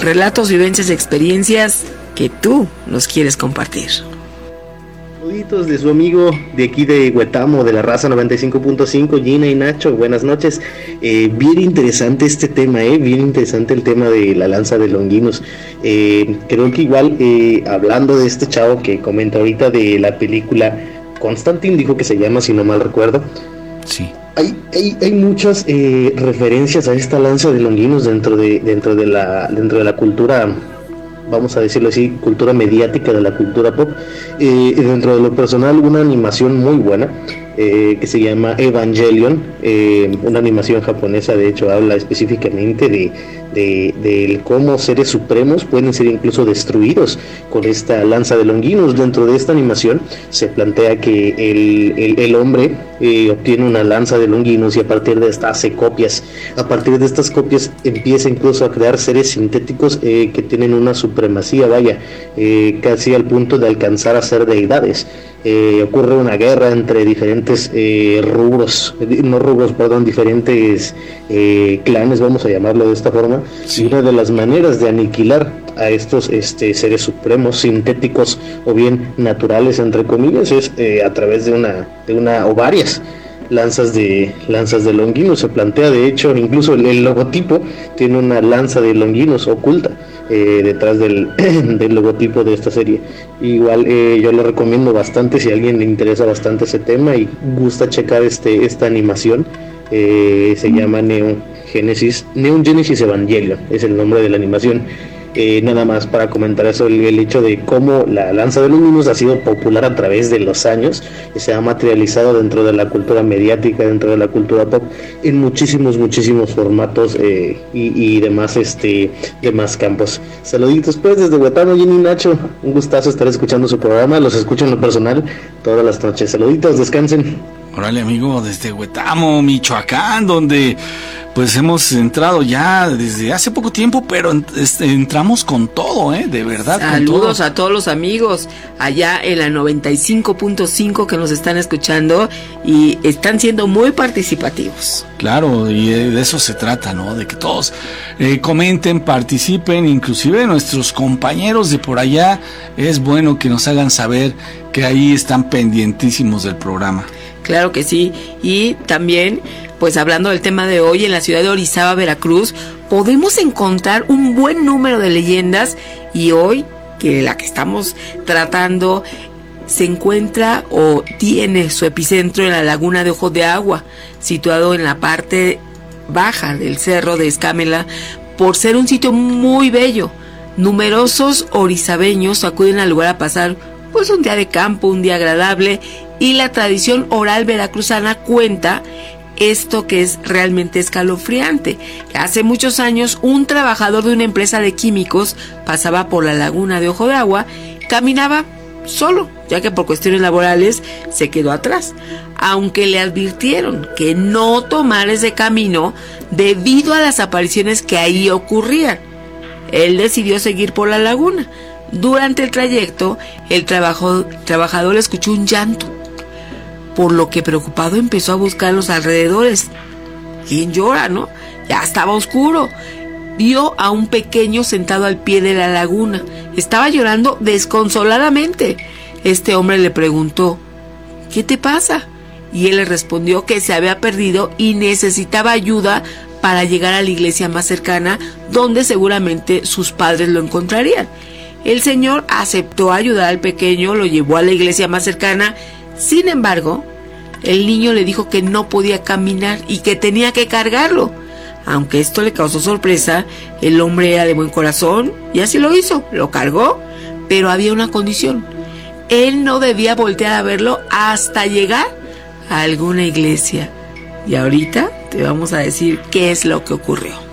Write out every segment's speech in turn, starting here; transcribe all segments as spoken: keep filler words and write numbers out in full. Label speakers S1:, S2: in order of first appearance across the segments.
S1: relatos, vivencias, experiencias que tú nos quieres compartir.
S2: Saluditos de su amigo de aquí de Huetamo, de la raza noventa y cinco punto cinco, Gina y Nacho, buenas noches. Eh, bien interesante este tema, eh, bien interesante el tema de la lanza de Longinos. Eh, creo que igual, eh, hablando de este chavo que comenta ahorita de la película Constantine, dijo que se llama, si no mal recuerdo.
S3: Sí.
S2: Hay, hay, hay muchas eh, referencias a esta lanza de Longinos dentro de, dentro de la, dentro de la cultura, vamos a decirlo así, cultura mediática, de la cultura pop. Eh, dentro de lo personal, una animación muy buena eh, que se llama Evangelion, eh, una animación japonesa. De hecho habla específicamente de, de, de cómo seres supremos pueden ser incluso destruidos con esta lanza de Longinos. Dentro de esta animación se plantea que el, el, el hombre eh, obtiene una lanza de Longinos y a partir de esta hace copias. A partir de estas copias empieza incluso a crear seres sintéticos eh, que tienen una supremacía, vaya, eh, casi al punto de alcanzar a ser deidades. Eh, ocurre una guerra entre diferentes eh, rubros, no rubros, perdón, diferentes eh, clanes, vamos a llamarlo de esta forma. Sí. Y una de las maneras de aniquilar a estos este, seres supremos, sintéticos o bien naturales, entre comillas, es eh, a través de una, de una o varias lanzas de lanzas de Longinos. Se plantea, de hecho, incluso el, el logotipo tiene una lanza de Longinos oculta eh, detrás del, del logotipo de esta serie. Igual eh, yo lo recomiendo bastante si a alguien le interesa bastante ese tema y gusta checar este esta animación. Eh, se llama Neon Genesis Neon Genesis Evangelion, es el nombre de la animación. Eh, nada más para comentar eso, el, el hecho de cómo la lanza de Longinos ha sido popular a través de los años y se ha materializado dentro de la cultura mediática, dentro de la cultura pop, en muchísimos, muchísimos formatos eh, y, y demás, este, demás campos. Saluditos pues desde Huetamo, Jenny y Nacho, un gustazo estar escuchando su programa, los escucho en lo personal todas las noches. Saluditos, descansen.
S3: Órale, amigo, desde Huetamo, Michoacán, donde pues hemos entrado ya desde hace poco tiempo, pero este, entramos con todo, ¿eh? De verdad.
S1: Saludos a todos los amigos allá en la noventa y cinco punto cinco que nos están escuchando y están siendo muy participativos.
S3: Claro, y de eso se trata, ¿no? De que todos eh, comenten, participen, inclusive nuestros compañeros de por allá, es bueno que nos hagan saber que ahí están pendientísimos del programa.
S1: Claro que sí, y también, pues hablando del tema de hoy, en la ciudad de Orizaba, Veracruz, podemos encontrar un buen número de leyendas y hoy, que la que estamos tratando se encuentra o tiene su epicentro en la laguna de Ojo de Agua, situado en la parte baja del cerro de Escámela, por ser un sitio muy bello. Numerosos orizabeños acuden al lugar a pasar pues un día de campo, un día agradable, y la tradición oral veracruzana cuenta esto que es realmente escalofriante. Hace muchos años un trabajador de una empresa de químicos pasaba por la laguna de Ojo de Agua, caminaba solo, ya que por cuestiones laborales se quedó atrás, aunque le advirtieron que no tomara ese camino debido a las apariciones que ahí ocurrían. Él decidió seguir por la laguna. Durante el trayecto, el trabajo, trabajador escuchó un llanto, por lo que preocupado empezó a buscar los alrededores. ¿Quién llora, no? Ya estaba oscuro. Vio a un pequeño sentado al pie de la laguna. Estaba llorando desconsoladamente. Este hombre le preguntó, ¿qué te pasa? Y él le respondió que se había perdido y necesitaba ayuda para llegar a la iglesia más cercana, donde seguramente sus padres lo encontrarían. El señor aceptó ayudar al pequeño, lo llevó a la iglesia más cercana. Sin embargo, el niño le dijo que no podía caminar y que tenía que cargarlo. Aunque esto le causó sorpresa, el hombre era de buen corazón y así lo hizo, lo cargó, pero había una condición. Él no debía voltear a verlo hasta llegar a alguna iglesia. Y ahorita te vamos a decir qué es lo que ocurrió.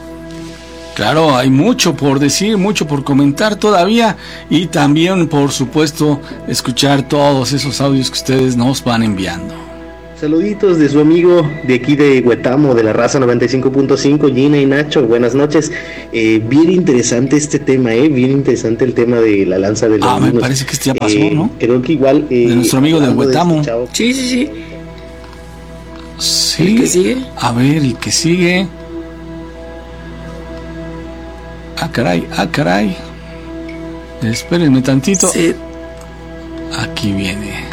S3: Claro, hay mucho por decir, mucho por comentar todavía y también, por supuesto, escuchar todos esos audios que ustedes nos van enviando.
S2: Saluditos de su amigo de aquí de Huetamo, de la raza noventa y cinco punto cinco, Gina y Nacho, buenas noches. Eh, bien interesante este tema, eh, bien interesante el tema de la lanza de Longinos.
S3: Ah, me parece que este ya pasó,
S2: eh,
S3: ¿no?
S2: Creo que igual... Eh,
S3: de nuestro amigo de Huetamo.
S2: De este
S1: sí, sí, sí.
S3: Sí.
S1: ¿El que sigue?
S3: A ver, el que sigue... Ah, caray, ah, caray. Espérenme tantito.
S1: Sí.
S3: Aquí viene.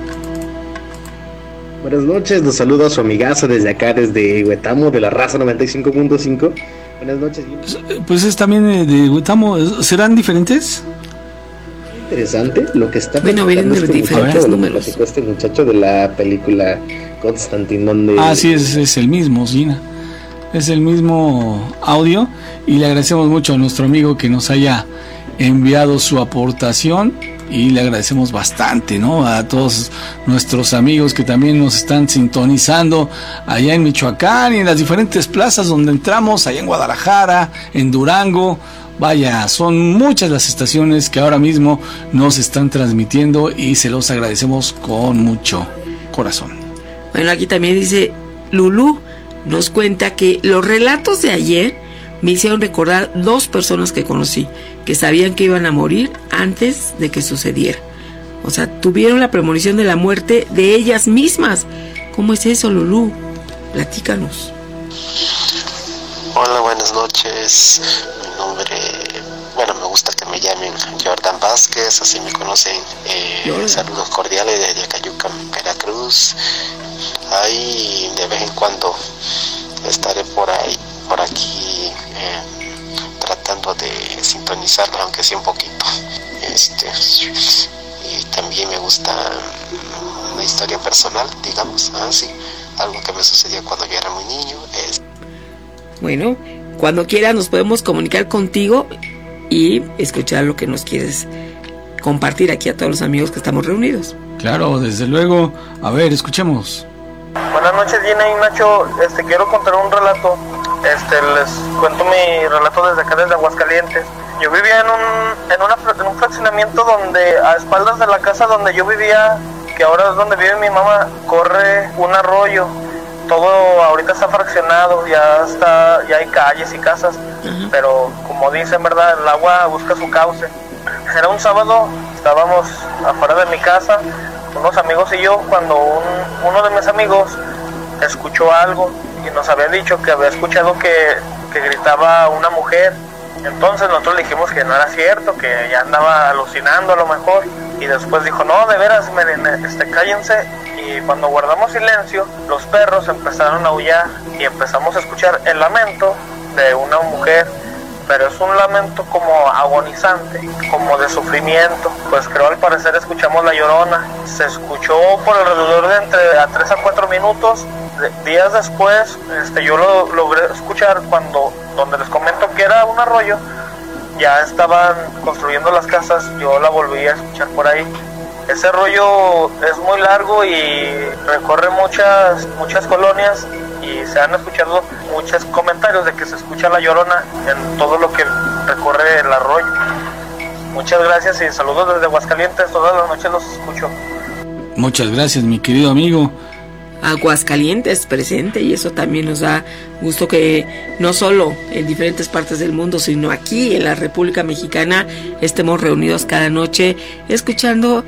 S2: Buenas noches, los saludo a su amigazo desde acá, desde Huetamo, de la raza noventa y cinco punto cinco. Buenas noches.
S3: Pues es también de Huetamo. ¿Serán diferentes?
S2: Interesante lo que está
S1: bueno, vienen de
S2: este
S1: diferentes
S2: muchacho,
S1: números.
S2: Lo este muchacho de la película Constantine, donde...
S3: Ah, sí, es, es el mismo, Gina. Es el mismo audio y le agradecemos mucho a nuestro amigo que nos haya enviado su aportación y le agradecemos bastante, ¿no? A todos nuestros amigos que también nos están sintonizando allá en Michoacán y en las diferentes plazas donde entramos, allá en Guadalajara, en Durango. Vaya, son muchas las estaciones que ahora mismo nos están transmitiendo y se los agradecemos con mucho corazón.
S1: Bueno, aquí también dice Lulú, nos cuenta que los relatos de ayer me hicieron recordar dos personas que conocí, que sabían que iban a morir antes de que sucediera. O sea, tuvieron la premonición de la muerte de ellas mismas. ¿Cómo es eso, Lulú? Platícanos.
S4: Hola, buenas noches. Mi nombre, bueno, me gusta que me llamen Jordan Vázquez, así me conocen. Eh, saludos cordiales desde Acayuca, Veracruz. Ahí de vez en cuando estaré por ahí, por aquí, eh, tratando de sintonizarlos, aunque sea un poquito. Este, y también me gusta una historia personal, digamos, así, algo que me sucedió cuando yo era muy niño. Es...
S1: Bueno, cuando quieras nos podemos comunicar contigo y escuchar lo que nos quieres compartir aquí a todos los amigos que estamos reunidos.
S3: Claro, desde luego. A ver, escuchemos.
S5: Buenas noches, Gina y Nacho. Este, quiero contar un relato. Este, les cuento mi relato desde acá, desde Aguascalientes. Yo vivía en un, en, una, en un fraccionamiento donde, a espaldas de la casa donde yo vivía, que ahora es donde vive mi mamá, corre un arroyo. Todo ahorita está fraccionado, ya está, ya hay calles y casas, uh-huh. Pero como dicen, ¿verdad? El agua busca su cauce. Era un sábado, estábamos afuera de mi casa, unos amigos y yo, cuando un, uno de mis amigos escuchó algo y nos había dicho que había escuchado que, que gritaba una mujer. Entonces nosotros le dijimos que no era cierto, que ya andaba alucinando a lo mejor, y después dijo, no, de veras, miren, este, cállense. Y cuando guardamos silencio, los perros empezaron a aullar y empezamos a escuchar el lamento de una mujer, pero es un lamento como agonizante, como de sufrimiento. Pues creo al parecer escuchamos la llorona. Se escuchó por alrededor de entre a tres a cuatro minutos. De, días después, este, yo lo logré escuchar cuando, donde les comento que era un arroyo, ya estaban construyendo las casas, yo la volví a escuchar por ahí. Ese rollo es muy largo y recorre muchas muchas colonias y se han escuchado muchos comentarios de que se escucha la llorona en todo lo que recorre el arroyo. Muchas gracias y saludos desde Aguascalientes, todas las noches los escucho.
S3: Muchas gracias, mi querido amigo.
S1: Aguascalientes presente, y eso también nos da gusto que no solo en diferentes partes del mundo, sino aquí en la República Mexicana estemos reunidos cada noche escuchando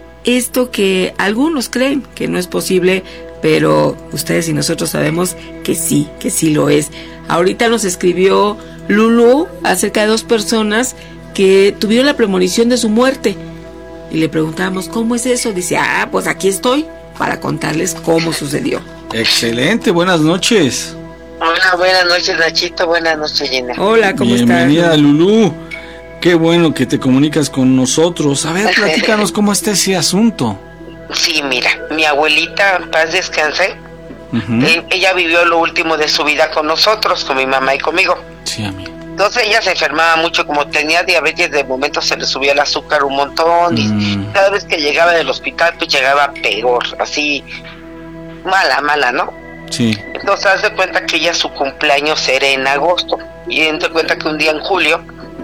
S1: esto que algunos creen que no es posible, pero ustedes y nosotros sabemos que sí, que sí lo es. Ahorita nos escribió Lulú acerca de dos personas que tuvieron la premonición de su muerte y le preguntamos ¿cómo es eso? Dice, ah, pues aquí estoy para contarles cómo sucedió.
S3: Excelente, buenas noches.
S6: Hola, buenas noches, Nachito, buenas noches, Gina.
S1: Hola, ¿cómo estás?
S3: Bienvenida, Lulú. Qué bueno que te comunicas con nosotros. A ver, platícanos cómo está ese asunto.
S6: Sí, mira, mi abuelita, en paz descanse, uh-huh. eh, ella vivió lo último de su vida con nosotros, con mi mamá y conmigo.
S3: Sí, a mí.
S6: Entonces ella se enfermaba mucho, como tenía diabetes, de momento se le subía el azúcar un montón, y mm. cada vez que llegaba del hospital, pues llegaba peor, así, mala, mala, ¿no?
S3: Sí.
S6: Entonces haz de cuenta que ella su cumpleaños era en agosto, y haz de cuenta que un día en julio,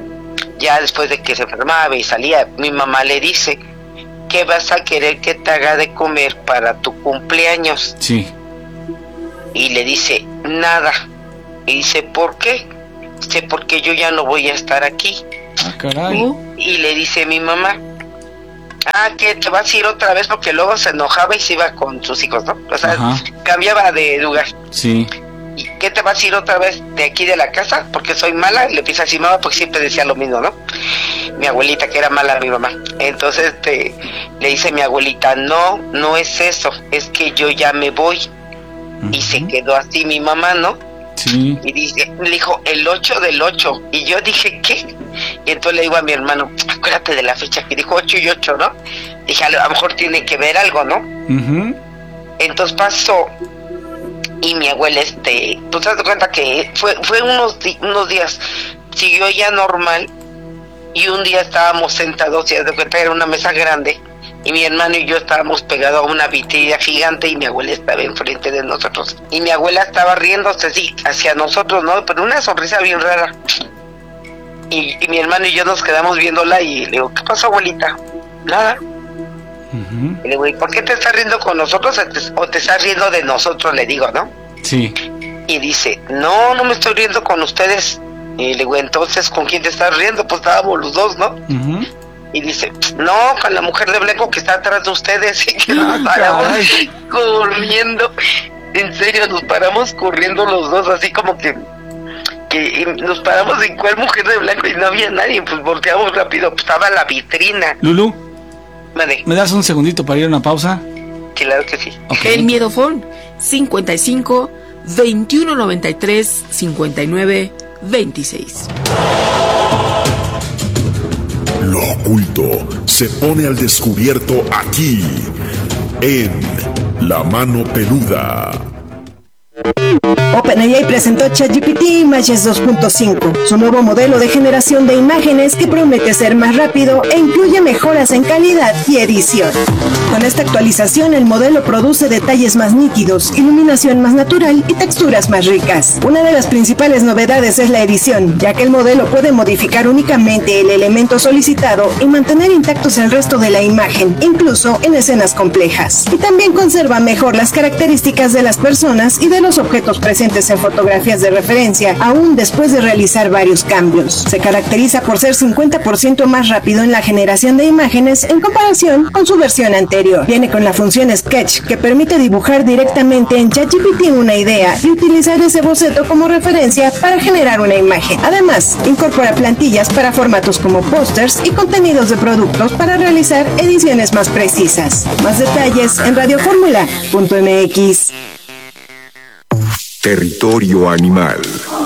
S6: ya después de que se enfermaba y salía, mi mamá le dice, ¿qué vas a querer que te haga de comer para tu cumpleaños?
S3: Sí.
S6: Y le dice, nada. Y dice, ¿por qué? Dice, porque yo ya no voy a estar aquí.
S3: Ah, caray.
S6: Y le dice mi mamá, ah, que te vas a ir otra vez, porque luego se enojaba y se iba con sus hijos, ¿no? O sea, ajá, cambiaba de lugar.
S3: Sí.
S6: ¿Y qué qué te vas a ir otra vez de aquí de la casa? Porque soy mala. Le empieza a decir mamá, porque siempre decía lo mismo, ¿no? Mi abuelita, que era mala mi mamá. Entonces este, le dice mi abuelita, no, no es eso, es que yo ya me voy. Uh-huh. Y se quedó así mi mamá, ¿no?
S3: Sí.
S6: Y dice, le dijo, el ocho del ocho. Y yo dije, ¿qué? Y entonces le digo a mi hermano, acuérdate de la fecha que dijo ocho y ocho, ¿no? Dije, a lo, a lo mejor tiene que ver algo, ¿no?
S3: Uh-huh.
S6: Entonces pasó, y mi abuela, este, tú te das cuenta que fue fue unos, di- unos días, siguió ya normal, y un día estábamos sentados, y te das cuenta que era una mesa grande, y mi hermano y yo estábamos pegados a una vitrina gigante, y mi abuela estaba enfrente de nosotros, y mi abuela estaba riéndose así, hacia nosotros, ¿no? Pero una sonrisa bien rara, y, y mi hermano y yo nos quedamos viéndola, y le digo, ¿qué pasó, abuelita? Nada.
S3: Uh-huh.
S6: Y le digo, ¿y por qué te estás riendo con nosotros o te, o te estás riendo de nosotros? Le digo, ¿no?
S3: Sí.
S6: Y dice, no, no me estoy riendo con ustedes. Y le digo, entonces, ¿con quién te estás riendo? Pues estábamos los dos, ¿no?
S3: Uh-huh.
S6: Y dice, no, con la mujer de blanco que está atrás de ustedes. Y que nos
S3: Ah,
S6: paramos
S3: caray.
S6: corriendo. En serio, nos paramos corriendo los dos, así como que... que y nos paramos en cuál mujer de blanco y no había nadie. Pues volteamos rápido, pues estaba la vitrina.
S3: Lulú,
S6: Madre,
S3: ¿me das un segundito para ir a una pausa?
S6: claro que sí.
S3: Okay.
S1: El miedofón cincuenta y cinco, veintiuno noventa y tres, cincuenta y nueve, veintiséis.
S7: Lo oculto se pone al descubierto aquí, en La Mano Peluda.
S8: OpenAI presentó ChatGPT Images dos punto cinco, su nuevo modelo de generación de imágenes que promete ser más rápido e incluye mejoras en calidad y edición. Con esta actualización, el modelo produce detalles más nítidos, iluminación más natural y texturas más ricas. Una de las principales novedades es la edición, ya que el modelo puede modificar únicamente el elemento solicitado y mantener intactos el resto de la imagen, incluso en escenas complejas. Y también conserva mejor las características de las personas y de los objetos presentes en fotografías de referencia, aún después de realizar varios cambios. Se caracteriza por ser cincuenta por ciento más rápido en la generación de imágenes en comparación con su versión anterior. Viene con la función Sketch, que permite dibujar directamente en ChatGPT una idea y utilizar ese boceto como referencia para generar una imagen. Además, incorpora plantillas para formatos como pósters y contenidos de productos para realizar ediciones más precisas. Más detalles en radioformula punto m x.
S7: Territorio animal.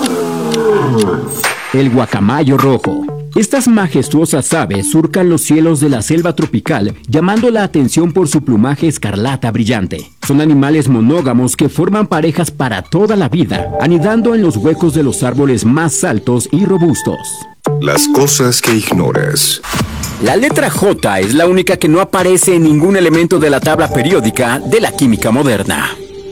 S9: El guacamayo rojo. Estas majestuosas aves surcan los cielos de la selva tropical, llamando la atención por su plumaje escarlata brillante. Son animales monógamos que forman parejas para toda la vida, anidando en los huecos de los árboles más altos y robustos.
S7: Las cosas que ignoras.
S9: La letra J es la única que no aparece en ningún elemento de la tabla periódica de la química moderna.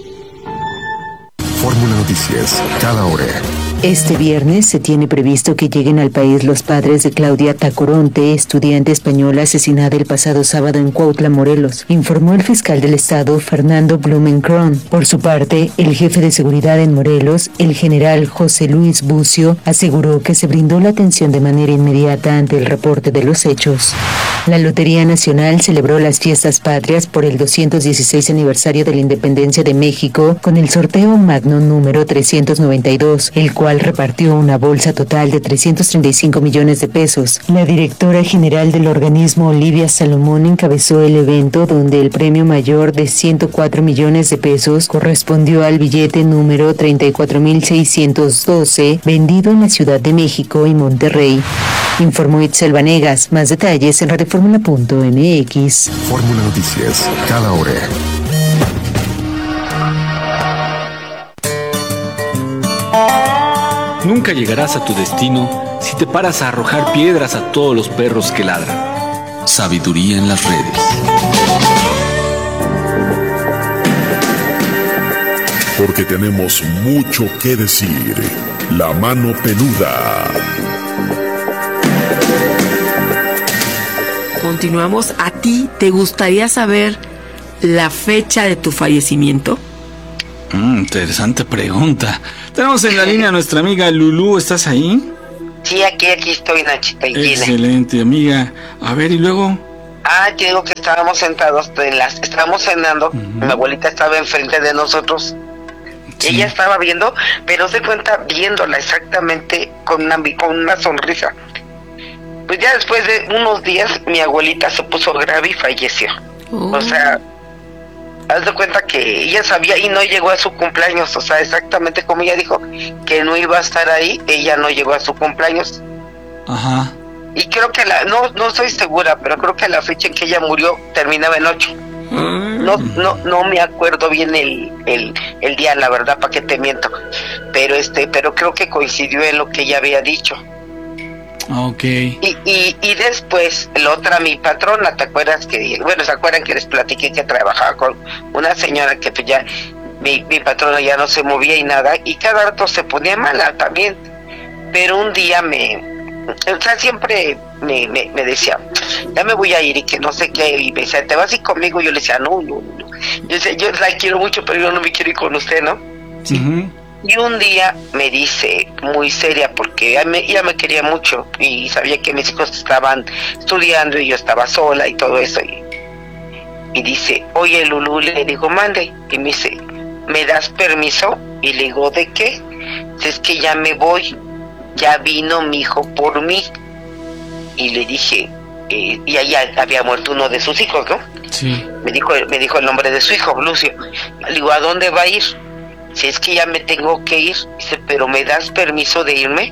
S7: Fórmula Noticias, cada hora.
S10: Este viernes se tiene previsto que lleguen al país los padres de Claudia Tacoronte, estudiante española asesinada el pasado sábado en Cuautla, Morelos, informó el fiscal del estado, Fernando Blumenkron. Por su parte, el jefe de seguridad en Morelos, el general José Luis Bucio, aseguró que se brindó la atención de manera inmediata ante el reporte de los hechos. La Lotería Nacional celebró las fiestas patrias por el doscientos dieciséis aniversario de la independencia de México con el sorteo magno número trescientos noventa y dos, el cual repartió una bolsa total de trescientos treinta y cinco millones de pesos. La directora general del organismo, Olivia Salomón, encabezó el evento donde el premio mayor de ciento cuatro millones de pesos correspondió al billete número treinta y cuatro mil seiscientos doce, vendido en la Ciudad de México y Monterrey. Informó Itzel Vanegas. Más detalles en radioformula punto m x.
S7: Fórmula Noticias, cada hora.
S11: Nunca llegarás a tu destino si te paras a arrojar piedras a todos los perros que ladran. Sabiduría en las redes.
S7: Porque tenemos mucho que decir. La Mano Peluda.
S1: Continuamos. ¿A ti te gustaría saber la fecha de tu fallecimiento?
S3: Mm, interesante pregunta. Tenemos en la línea a nuestra amiga Lulú. ¿Estás ahí?
S6: Sí, aquí, aquí estoy, Nachita.
S3: Excelente, amiga. A ver, ¿y luego?
S6: Ah, te digo que estábamos sentados, en las, estábamos cenando. Uh-huh. Mi abuelita estaba enfrente de nosotros. Sí. Ella estaba viendo, pero se cuenta viéndola exactamente con una, con una sonrisa. Pues ya después de unos días mi abuelita se puso grave y falleció. Oh. O sea, haz de cuenta que ella sabía y no llegó a su cumpleaños. O sea, exactamente como ella dijo que no iba a estar ahí, ella no llegó a su cumpleaños.
S3: Ajá.
S6: Y creo que la, no, no estoy segura, pero creo que la fecha en que ella murió terminaba en ocho. No, no, no me acuerdo bien el, el, el día, la verdad, para qué te miento. Pero este, pero creo que coincidió en lo que ella había dicho.
S3: Okay.
S6: Y, y, y después, la otra, mi patrona, ¿te acuerdas que, bueno, se acuerdan que les platiqué que trabajaba con una señora que pues ya, mi, mi patrona ya no se movía y nada, y cada rato se ponía mala también. Pero un día me, o sea, siempre me, me, me decía, ya me voy a ir y que no sé qué, y me decía, ¿te vas a ir conmigo? Yo le decía, no, no, no. Yo decía, yo la quiero mucho, pero yo no me quiero ir con usted, ¿no?
S3: Sí. Uh-huh.
S6: Y un día me dice, muy seria, porque ella me, ella me quería mucho y sabía que mis hijos estaban estudiando y yo estaba sola y todo eso. Y, y dice, oye, Lulú, le digo, mande. Y me dice, ¿me das permiso? Y le digo, ¿de qué? Es que ya me voy, ya vino mi hijo por mí. Y le dije, eh, y allá había muerto uno de sus hijos, ¿no?
S3: Sí.
S6: Me dijo, me dijo el nombre de su hijo, Lucio. Le digo, ¿a dónde va a ir? Si es que ya me tengo que ir. Dice, ¿pero me das permiso de irme?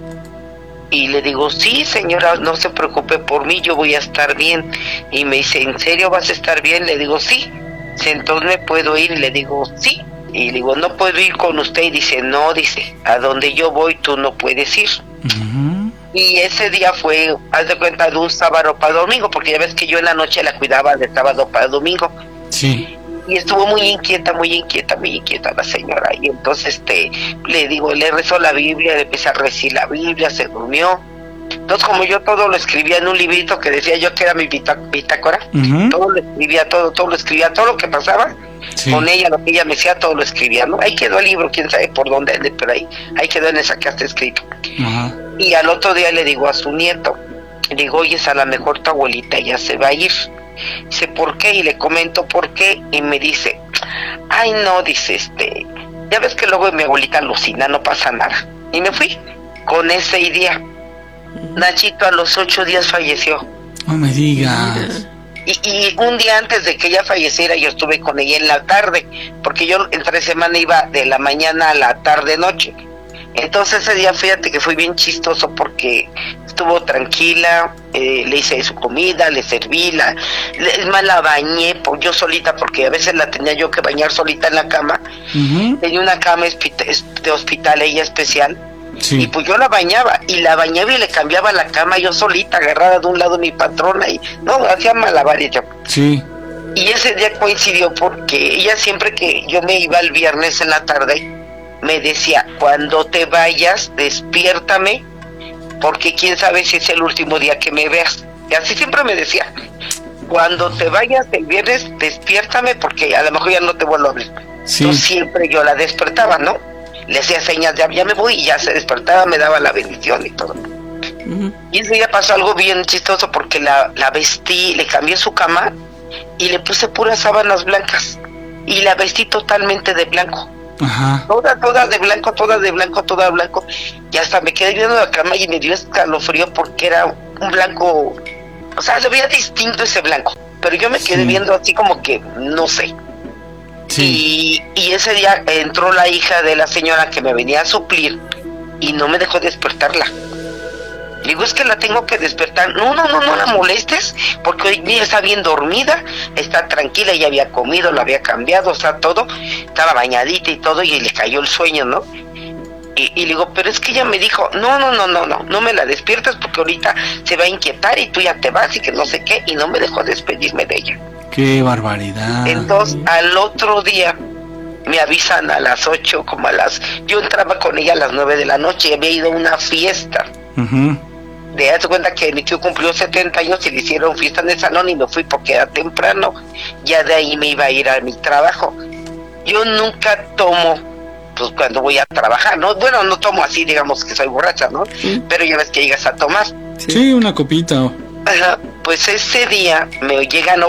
S6: Y le digo, sí, señora, no se preocupe por mí, yo voy a estar bien. Y me dice, ¿en serio vas a estar bien? Le digo, sí. Dice, entonces me puedo ir. Y le digo, sí. Y le digo, no puedo ir con usted. Y dice, no, dice, a donde yo voy tú no puedes ir. Uh-huh. Y ese día fue, haz de cuenta, de un sábado para domingo, porque ya ves que yo en la noche la cuidaba de sábado para domingo.
S3: Sí.
S6: Y estuvo muy inquieta, muy inquieta, muy inquieta la señora. Y entonces este le digo, le rezó la Biblia, le empecé a rezar la Biblia, se durmió. Entonces, como yo todo lo escribía en un librito que decía yo que era mi bitácora, uh-huh. todo lo escribía, todo, todo lo escribía, todo lo que pasaba, sí. Con ella, lo que ella me decía, todo lo escribía, ¿no? Ahí quedó el libro, quién sabe por dónde ande, pero ahí, ahí quedó en esa que está escrito. Uh-huh. Y al otro día le digo a su nieto, le digo, oye, a lo mejor tu abuelita ya se va a ir. Dice, ¿por qué? Y le comento por qué, y me dice, ay no, dice, este, ya ves que luego mi abuelita alucina, no pasa nada. Y me fui con esa idea. Nachito a los ocho días falleció.
S3: No me digas.
S6: Y, y un día antes de que ella falleciera, yo estuve con ella en la tarde, porque yo entre semana iba de la mañana a la tarde-noche. Entonces ese día, fíjate que fue bien chistoso porque estuvo tranquila, eh, le hice su comida, le serví, la, le, es más, la bañé por, yo solita, porque a veces la tenía yo que bañar solita en la cama. Uh-huh. Tenía una cama de hospital, ella especial, sí. Y pues yo la bañaba, y la bañaba y le cambiaba la cama yo solita, agarrada de un lado mi patrona, y no, hacía malabares yo.
S3: Sí.
S6: Y ese día coincidió porque ella siempre que yo me iba el viernes en la tarde, me decía, cuando te vayas, despiértame, porque quién sabe si es el último día que me veas. Y así siempre me decía, cuando te vayas el viernes, despiértame, porque a lo mejor ya no te vuelvo a ver. Sí. Entonces siempre yo la despertaba, ¿no? Le hacía señas de, ya me voy, y ya se despertaba, me daba la bendición y todo. Uh-huh. Y ese día pasó algo bien chistoso, porque la, la vestí, le cambié su cama, y le puse puras sábanas blancas, y la vestí totalmente de blanco.
S3: Ajá.
S6: Toda, toda de blanco, toda de blanco, toda de blanco. Y hasta me quedé viendo la cama y me dio escalofrío porque era un blanco, o sea, se veía distinto ese blanco. Pero yo me quedé sí. viendo así como que, no sé. Sí. Y, y ese día entró la hija de la señora que me venía a suplir y no me dejó despertarla. Le digo, es que la tengo que despertar. No, no, no, no la molestes, porque hoy día está bien dormida, está tranquila, ya había comido, la había cambiado, o sea, todo, estaba bañadita y todo, y le cayó el sueño, ¿no? Y, y le digo, pero es que ella me dijo, no, no, no, no, no, no me la despiertes porque ahorita se va a inquietar y tú ya te vas y que no sé qué, y no me dejó despedirme de ella.
S3: ¡Qué barbaridad!
S6: Entonces, al otro día, me avisan a las ocho, como a las, yo entraba con ella a las nueve de la noche, y había ido a una fiesta. Uh-huh. De darse cuenta que mi tío cumplió setenta años y le hicieron fiesta en el salón y me fui porque era temprano. Ya de ahí me iba a ir a mi trabajo. Yo nunca tomo, pues cuando voy a trabajar, ¿no? Bueno, no tomo así, digamos que soy borracha, ¿no? Sí. Pero ya ves que llegas a tomar.
S3: Sí, una copita.
S6: Ajá. Pues ese día me llegan